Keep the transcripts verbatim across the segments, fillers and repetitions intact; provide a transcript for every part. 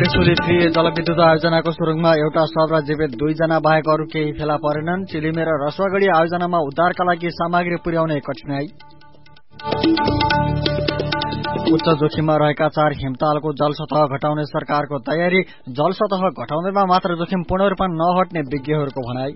Trishuli three जलविद्युत आयोजनाको सुरुङमा एउटा शव र जीवित दुईजना बाहेक अरू केही फेला परेनन्। चिलिमे र रसुवागढी आयोजनामा उद्धारका लागि सामग्री पुर्याउने कठिनाई। उच्च जोखिममा रहेका चार हिमतालको जलसतह घटाउने सरकारको तयारी। जलसतह घटाउँदैमा मात्र जोखिम पूर्ण रूपमा नहट्ने विज्ञहरूको भनाई।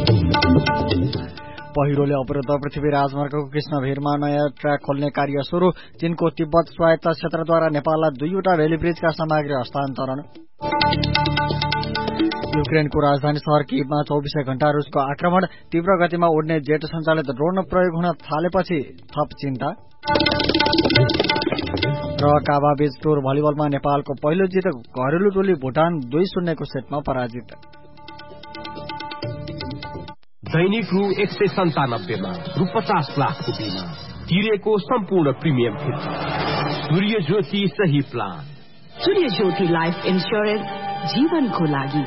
पहिरोले अवरुद्ध पृथ्वी राजमार्गको कृष्णभिरमा नयाँ ट्र्याक खोल्ने कार्य शुरू। चीनको तिब्बत स्वायत्त क्षेत्रद्वारा नेपाललाई दुईवटा भेली ब्रिजका सामग्री हस्तान्तरण। युक्रेनको राजधानी शहर किभमा चौबिसै घण्टा रुसको आक्रमण। तीव्र गतिमा उड्ने जेट सञ्चालित ड्रोन प्रयोग हुन थालेपछि थप चिन्ता। र काबा बीच टुर भलिबलमा नेपालको पहिलो जित। घरेलु टोली भुटान दुई शून्यको सेटमा पराजित। दैनिक रु एक सय सन्तानब्बेमा रु पचास लाखको बिमा तिरेको सम्पूर्ण प्रिमियम फिर्ता। सूर्य ज्योति सही प्लान। सूर्य ज्योति लाइफ इन्स्योरेन्स जीवनको लागि।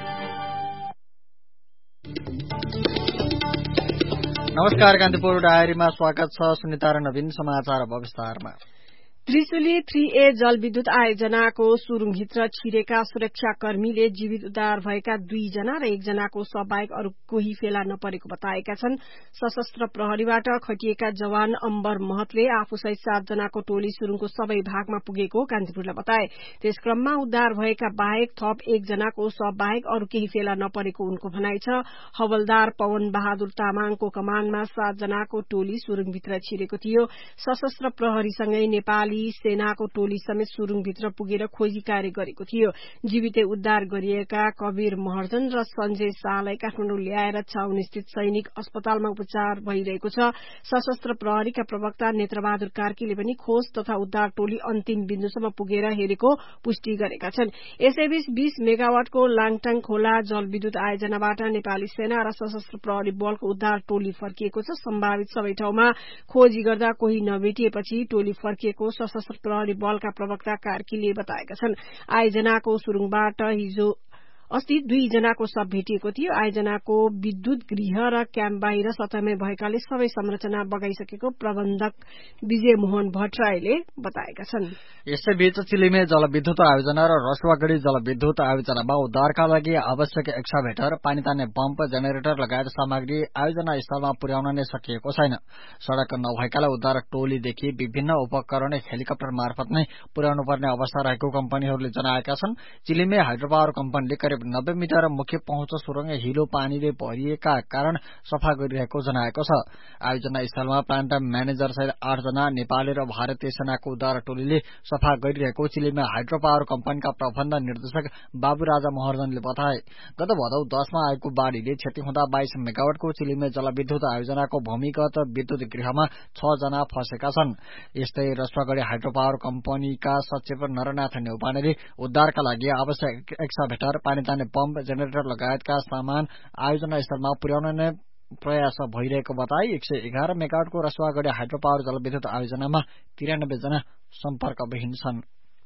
नमस्कार, कान्तिपुर डायरीमा स्वागत छ। सुनिता र नवीन समाचार अब विस्तारमा। त्रिशुली थ्री ए जलविद्युत आयोजनाको सुरुङभित्र छिरेका सुरक्षाकर्मीले जीवित उद्धार भएका दुईजना र एकजनाको शवबाहेक अरू कोही फेला नपरेको बताएका छन्। सशस्त्र प्रहरीबाट खटिएका जवान अम्बर महतले आफूसहित सातजनाको टोली सुरुङको सबै भागमा पुगेको कान्तिपुरलाई बताए। त्यस क्रममा उद्धार भएका बाहेक थप एकजनाको शवबाहेक अरू केही फेला नपरेको उनको भनाइ छ। हवलदार पवन बहादुर तामाङको कमानमा सातजनाको टोली सुरुङभित्र छिरेको थियो। सशस्त्र प्रहरीसँगै नेपाली सेनाको टोली समेत सुरुङभित्र पुगेर खोजी कार्य गरेको थियो। जीवितै उद्धार गरिएका कवीर महर्जन र सञ्जय शाहलाई काठमाडौँ ल्याएर छाउनीस्थित सैनिक अस्पतालमा उपचार भइरहेको छ। सशस्त्र प्रहरीका प्रवक्ता नेत्रबहादुर कार्कीले पनि खोज तथा उद्धार टोली अन्तिम बिन्दुसम्म पुगेर हेरेको पुष्टि गरेका छन्। यसैबीच बीस मेगावाटको लाङटाङ खोला जलविद्युत आयोजनाबाट नेपाली सेना र सशस्त्र प्रहरी बलको उद्धार टोली फर्किएको छ। सम्भावित सबै ठाउँमा खोजी गर्दा कोही नभेटिएपछि टोली फर्किएको सशस्त्र प्रहरी बलका प्रवक्ता कार्कीले बताएका छन्। आयोजनाको सुरुङबाट हिजो अस्ति दुईजनाको शव भेटिएको थियो। आयोजनाको विद्युत गृह र क्याम्प बाहिर सतहमै भएकाले सबै संरचना बगाइसकेको प्रबन्धक विजय मोहन भट्टराईले बताएका छन्। यसैबीच चिलिमे जलविद्युत आयोजना र रसुवागढी जलविद्युत आयोजनामा उद्धारका लागि आवश्यक एक्साभेटर, पानी तान्ने पम्प, जेनेरेटर लगायत सामग्री आयोजना स्थलमा पुर्याउन नै सकिएको छैन। सड़क नभएकाले उद्धार टोलीदेखि विभिन्न उपकरण हेलिकप्टर मार्फत नै पुर्याउनु पर्ने अवस्था रहेको कम्पनीहरूले जनाएका छन्। चिलिमे हाइड्रो पावर कम्पनीले करिब नब्बे मिटर मुख्य पहुँच सुरुङ हिलो पानीले भरिएका कारण सफा गरिरहेको जनाएको छ। आयोजना स्थलमा प्लान्ट म्यानेजर सहित आठजना नेपाली र भारतीय सेनाको उद्धार टोलीले सफा गरिरहेको चिलिमे हाइड्रो पावर कम्पनीका प्रबन्ध निर्देशक बाबु राजा महर्जनले बताए। गत भदौ दशमा आएको बाढ़ीले क्षति हुँदा बाइस मेगावाटको चिलिमे जलविद्युत आयोजनाको भूमिगत विद्युत गृहमा छ जना फँसेका छन्। यस्तै रसुवागढी हाइड्रो पावर कम्पनीका सचिव नरनाथ नेउपानेले उद्धारका लागि आवश्यक एक्साभेटर, पानी तान्ने पम्प, जेनेरेटर लगायतका सामान आयोजना स्थलमा पुर्याउन नै प्रयास भइरहेको बताए। एक सय एघार मेगावाटको रसुवागढी हाइड्रो पावर जलविद्युत आयोजनामा तिरानब्बे जना सम्पर्कविहीन छन्।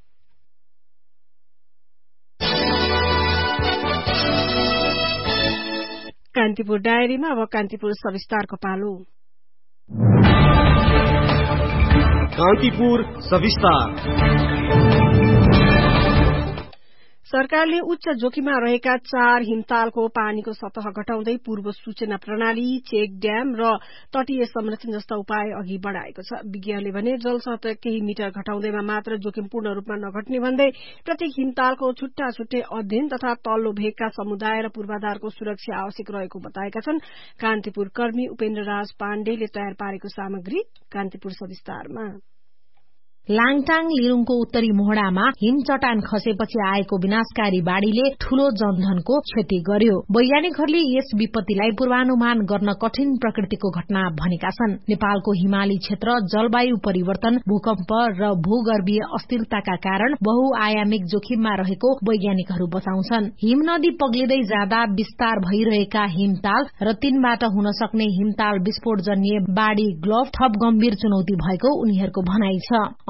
कान्तिपुर डायरीमा अब कान्तिपुर सविस्तारको पालो। कान्तिपुर सविस्तार। सरकारले उच्च जोखिममा रहेका चार हिमतालको पानीको सतह घटाउँदै पूर्व सूचना प्रणाली, चेक ड्याम र तटीय संरक्षण जस्ता उपाय अघि बढ़ाएको छ। विज्ञहरूले भने जल सतह केही मिटर घटाउँदैमा मात्र जोखिम पूर्ण रूपमा नघट्ने भन्दै प्रत्येक हिमतालको छुट्टा छुट्टै अध्ययन तथा तल्लो भेगका समुदाय र पूर्वाधारको सुरक्षा आवश्यक रहेको बताएका छन्। कान्तिपुर कर्मी उपेन्द्र राज पाण्डेले तयार पारेको सामग्री कान्तिपुर सविस्तारमा। लाङटाङ लिरुङको उत्तरी मोहडामा हिम चट्टान खसेपछि आएको विनाशकारी बाढ़ीले ठूलो जनधनको क्षति गर्यो। वैज्ञानिकहरूले यस विपत्तिलाई पूर्वानुमान गर्न कठिन प्रकृतिको घटना भनेका छन्। नेपालको हिमाली क्षेत्र जलवायु परिवर्तन, भूकम्प र भूगर्भीय अस्थिरताका कारण बहुआयामिक जोखिममा रहेको वैज्ञानिकहरू बताउँछन्। हिम नदी पग्लिँदै जाँदा विस्तार भइरहेका हिमताल र तिनबाट हुन सक्ने हिमताल विस्फोट जन्य बाढ़ी ग्लोभ थप गम्भीर चुनौती भएको उनीहरूको भनाइ छ।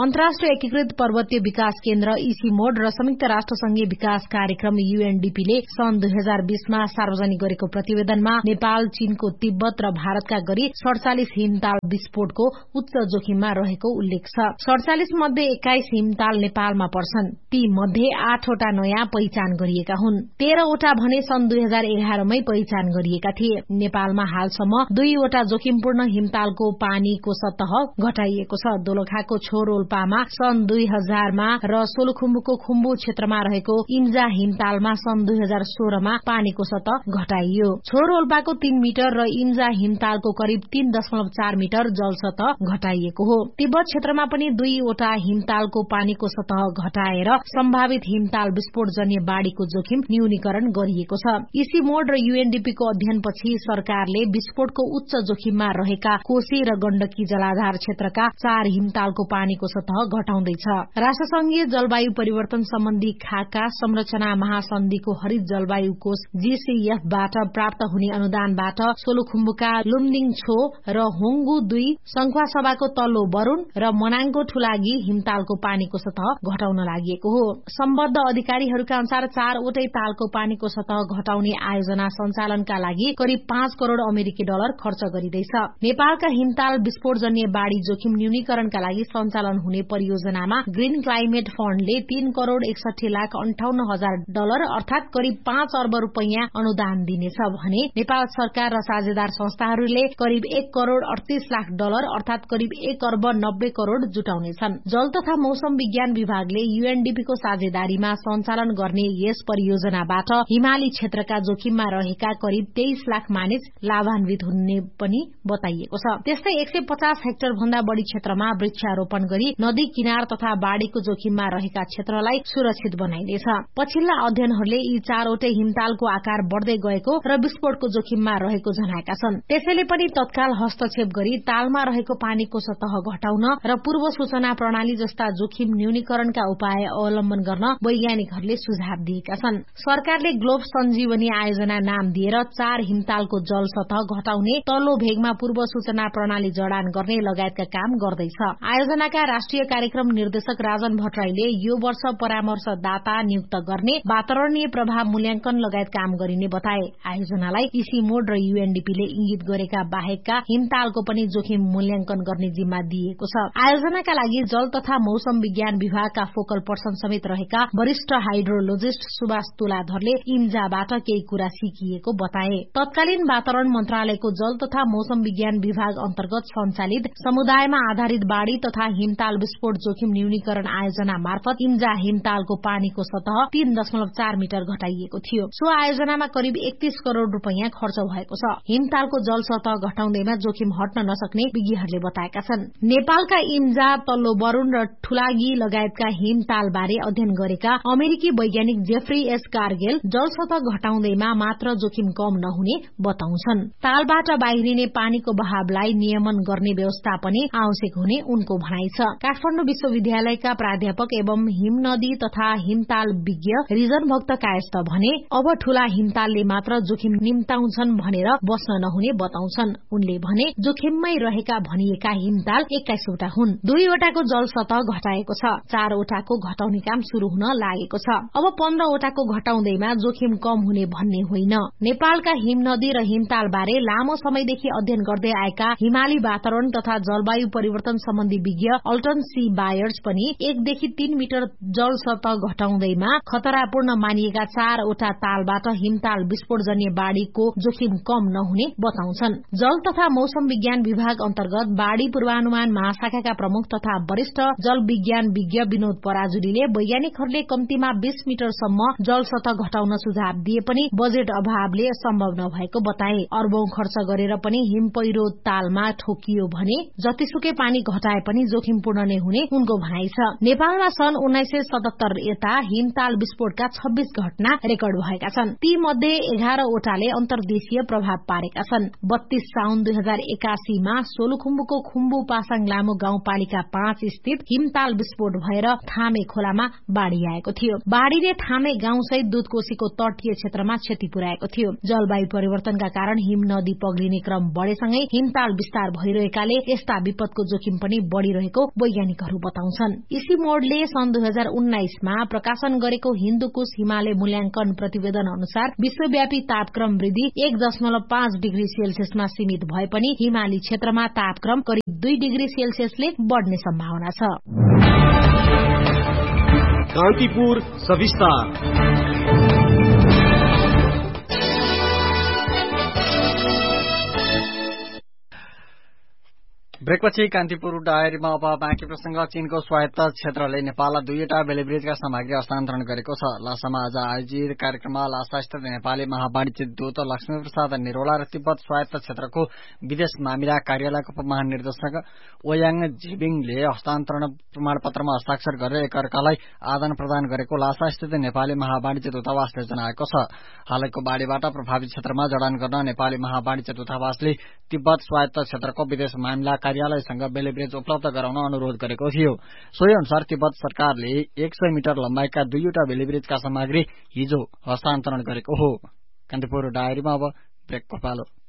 अन्तर्राष्ट्रिय एकीकृत पर्वतीय विकास केन्द्र इसीमोड र संयुक्त राष्ट्र संघीय विकास कार्यक्रम यूएनडीपीले सन् दुई हजार बीसमा सार्वजनिक गरेको प्रतिवेदनमा नेपाल, चीनको तिब्बत र भारतका गरी सड़चालिस हिमताल विस्फोटको उच्च जोखिममा रहेको उल्लेख छ। सड़चालिस मध्ये एक्काइस हिमताल नेपालमा पर्छन्। ती मध्ये आठवटा नयाँ पहिचान गरिएका हुन्। तेह्रवटा भने सन् दुई हजार एघारमै पहिचान गरिएका थिए। नेपालमा हालसम्म दुईवटा जोखिमपूर्ण हिमतालको पानीको सतह घटाइएको छ। दोलखाको छोरोल्पामा सन् दुई हजारमा र सोलुखुम्बुको खुम्बु क्षेत्रमा रहेको इम्जा हिमतालमा सन् दुई हजार सोह्रमा पानीको सतह घटाइयो। छोरोल्पाको तीन मिटर र इम्जा हिमतालको करिब तीन दशमलव चार मिटर जल सतह घटाइएको हो। तिब्बत क्षेत्रमा पनि दुईवटा हिमतालको पानीको सतह घटाएर सम्भावित हिमताल विस्फोटजन्य बाढ़ीको जोखिम न्यूनीकरण गरिएको छ। इसीमोड र यूएनडीपीको अध्ययनपछि सरकारले विस्फोटको उच्च जोखिममा रहेका कोशी र गण्डकी जलाधार क्षेत्रका चार हिमतालको पानीको सतह घटाउँदैछ। राष्ट्रसंघीय जलवायु परिवर्तन सम्बन्धी खाका संरचना महासन्धिको हरित जलवायु कोष जीसीएफबाट प्राप्त हुने अनुदानबाट सोलुखुम्बुका लुम्दिङछो र होंगु दुई, संखुवासभाको तल्लो बरूण र मनाङको ठुलागी हिमतालको पानीको सतह घटाउन लागि हो। सम्बद्ध अधिकारीहरूका अनुसार चारवटै तालको पानीको सतह घटाउने आयोजना सञ्चालनका लागि करिब पाँच करोड़ अमेरिकी डलर खर्च गरिँदैछ। नेपालका हिमताल विस्फोटजन्य बाढ़ी जोखिम न्यूनीकरणका लागि सञ्चालन हुने परियोजनामा ग्रीन क्लाइमेट फण्डले तीन करोड़ एकसठी लाख अन्ठाउन्न हजार डलर अर्थात करिब पाँच अर्ब रूपैयाँ अनुदान दिनेछ भने नेपाल सरकार र साझेदार संस्थाहरूले करिब एक करोड़ अड़तीस लाख डलर अर्थात करिब एक अर्ब नब्बे करोड़ जुटाउनेछन्। जल तथा मौसम विज्ञान विभागले यूएनडीपीको साझेदारीमा सञ्चालन गर्ने यस परियोजनाबाट हिमाली क्षेत्रका जोखिममा रहेका करिब तेइस लाख मानिस लाभान्वित हुने पनि बताइएको छ। त्यस्तै एक सय पचास हेक्टर भन्दा बढ़ी क्षेत्रमा वृक्षारोपण गरी नदी किनार तथा बाढ़ीको जोखिममा रहेका क्षेत्रलाई सुरक्षित बनाइनेछ। पछिल्ला अध्ययनहरूले यी चारवटै हिमतालको आकार बढ़दै गएको र विस्फोटको जोखिममा रहेको जनाएका छन्। त्यसैले पनि तत्काल हस्तक्षेप गरी तालमा रहेको पानीको सतह घटाउन र पूर्व सूचना प्रणाली जस्ता जोखिम न्यूनीकरणका उपाय अवलम्बन गर्न वैज्ञानिकहरूले सुझाव दिएका छन्। सरकारले ग्लोब सञ्जीवनी आयोजना नाम दिएर चार हिमतालको जल सतह घटाउने, तल्लो भेगमा पूर्व सूचना प्रणाली जडान गर्ने लगायतका काम गर्दैछ। आयोजनाका राष्ट्रिय कार्यक्रम निर्देशक राजन भट्टराईले यो वर्ष परामर्शदाता नियुक्त गर्ने, वातावरणीय प्रभाव मूल्याङ्कन लगायत काम गरिने बताए। आयोजनालाई इसीमोड र यूएनडीपीले इंगित गरेका बाहेकका हिमतालको पनि जोखिम मूल्याङ्कन गर्ने जिम्मा दिएको छ। आयोजनाका लागि जल तथा मौसम विज्ञान विभागका फोकल पर्सन समेत रहेका वरिष्ठ हाइड्रोलोजिस्ट सुभाष तुलाधरले इम्जाबाट केही कुरा सिकिएको बताए। तत्कालीन वातावरण मन्त्रालयको जल तथा मौसम विज्ञान विभाग अन्तर्गत सञ्चालित समुदायमा आधारित बाढ़ी तथा हिमताल विस्फोट जोखिम न्यूनीकरण आयोजना मार्फत इम्जा हिमतालको पानीको सतह तीन दशमलव चार मिटर घटाइएको थियो। सो आयोजनामा करिब एकतीस करोड़ रूपैयाँ खर्च भएको छ। हिमतालको जल सतह घटाउँदैमा जोखिम हट्न नसक्ने विज्ञहरूले बताएका छन्। नेपालका इम्जा, तल्लो बरूण र ठुलागी लगायतका हिमताल बारे अध्ययन गरेका अमेरिकी वैज्ञानिक जेफ्री एस कार्गेल जल सतह घटाउँदैमा मात्र जोखिम कम नहुने बताउँछन्। तालबाट बाहिरिने पानीको बहावलाई नियमन गर्ने व्यवस्था पनि आवश्यक हुने उनको भनाइ छ। काठमाडौँ विश्वविद्यालयका प्राध्यापक एवं हिमनदी तथा हिमताल विज्ञ रिजन भक्त कायस्थ भने अब ठूला हिमतालले मात्र जोखिम निम्ताउँछन् भनेर बस्न नहुने बताउँछन्। उनले भने जोखिममै रहेका भनिएका हिमताल एक्काइसवटा हुन्। दुईवटाको जल सतह घटाएको छ, चारवटाको घटाउने काम शुरू हुन लागेको छ। अब पन्ध्रवटाको घटाउँदैमा जोखिम कम हुने भन्ने होइन। नेपालका हिमनदी र हिमताल बारे लामो समयदेखि अध्ययन गर्दै आएका हिमाली वातावरण तथा जलवायु परिवर्तन सम्बन्धी विज्ञ अल्टन सी बायर्स पनि एकदेखि तीन मिटर जल सतह घटाउँदैमा खतरापूर्ण मानिएका चारवटा तालबाट हिमताल विस्फोटजन्य बाढ़ीको जोखिम कम नहुने बताउँछन्। जल तथा मौसम विज्ञान विभाग अन्तर्गत बाढ़ी पूर्वानुमान महाशाखाका प्रमुख तथा वरिष्ठ जल विज्ञान विज्ञ विनोद पराजुलीले वैज्ञानिकहरूले कम्तीमा बीस मिटरसम्म जल सतह घटाउन सुझाव दिए पनि बजेट अभावले सम्भव नभएको बताए। अर्बौं खर्च गरेर पनि हिम पहिरो तालमा ठोकियो भने जतिसुकै पानी घटाए पनि जोखिमपूर्ण नै हुने उनको भनाइ छ। नेपालमा सन् उन्नाइस सय सतहत्तर यता हिमताल विस्फोटका छब्बीस घटना रेकर्ड भएका छन्। ती मध्ये एघारवटाले अन्तर्देशीय प्रभाव पारेका छन्। बत्तीस साउन दुई हजार एकासीमा सोलुखुम्बुको खुम्बु पासाङ लामो गाउँपालिका पाँच स्थित हिमताल विस्फोट भएर थामे खोलामा बाढ़ी आएको थियो। बाढ़ीले थामे गाउँसहित दुधकोशीको तटीय क्षेत्रमा क्षति पुर्याएको थियो। जलवायु परिवर्तनका कारण हिम नदी पग्लिने क्रम बढ़ेसँगै हिमताल विस्तार भइरहेकाले यस्ता विपदको जोखिम पनि बढ़िरहेको वैज्ञानिकहरू बताउँछन्। इसी मोडले सन् दुई हजार उन्नाइसमा प्रकाशन गरेको हिन्दुकुश हिमालय मूल्याङ्कन प्रतिवेदन अनुसार विश्वव्यापी तापक्रम वृद्धि एक दशमलव पाँच डिग्री सेल्सियसमा सीमित भए पनि हिमाली क्षेत्रमा तापक्रम करिब दुई डिग्री सेल्सियसले बढ़ने सम्भावना छ। कान्तिपुर सविस्तार। ब्रेकपछि कान्तिपुर डायरीमा अब बाँकी प्रसंग। चीनको स्वायत्त क्षेत्रले नेपाललाई दुईवटा बेलिब्रिजका सामग्री हस्तान्तरण गरेको छ। लासामा आज आयोजित कार्यक्रममा लासास्थित नेपाली महावाणिज्य दूत लक्ष्मीप्रसाद निरोला र तिब्बत स्वायत्त क्षेत्रको विदेश मामिला कार्यालयको उपमहानिर्देशक ओयाङ झिबिङले हस्तान्तरण प्रमाणपत्रमा हस्ताक्षर गरेर एकअर्कालाई आदान प्रदान गरेको लासास्थित नेपाली महावाणिज्य दूतावासले जनाएको छ। हालैको बाढ़ीबाट प्रभावित क्षेत्रमा जडान गर्न नेपाली महावाणिज्य दूतावासले तिब्बत स्वायत्त क्षेत्रको विदेश मामिला कार्यालयसँग बेलिब्रिज उपलब्ध गराउन अनुरोध गरेको थियो। सोही अनुसार तिब्बत सरकारले एक सय मिटर लम्बाइका दुईवटा बेलिब्रिजका सामग्री हिजो हस्तान्तरण गरेको हो। कान्तिपुर डायरीमा अब ब्रेकको पालो।